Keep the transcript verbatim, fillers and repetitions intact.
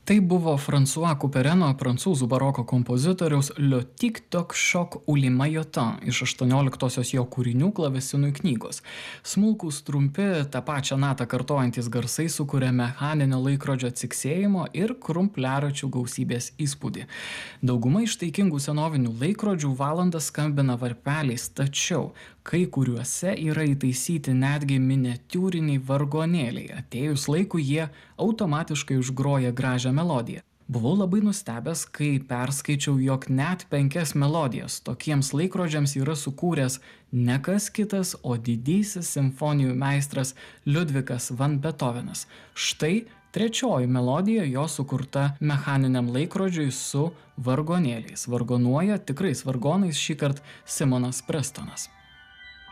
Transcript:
Tai buvo François Coupereno, prancūzų baroko kompozitoriaus Le Tic-Toc Choc ou le Maillotin iš aštuonioliktosios jo kūrinių klavesinui knygos. Smulkūs trumpi, tą pačią natą kartojantis garsai sukuria mechaninio laikrodžio ciksėjimo ir krumpliaračių gausybės įspūdį. Dauguma ištaikingų senovinių laikrodžių valandas skambina varpeliais, tačiau kai kuriuose yra įtaisyti netgi miniatiūriniai vargonėliai. Atėjus laikui jie automatiškai užgroja gražią melodiją. Buvau labai nustebęs, kai perskaičiau, jog net penkias melodijas tokiems laikrodžiams yra sukūręs ne kas kitas, o didysis simfonijų meistras Liudvikas van Beethovenas. Štai trečioji melodija jo sukurta mechaniniam laikrodžiui su vargonėliais. Vargonuoja tikrais vargonais šįkart Simonas Prestonas.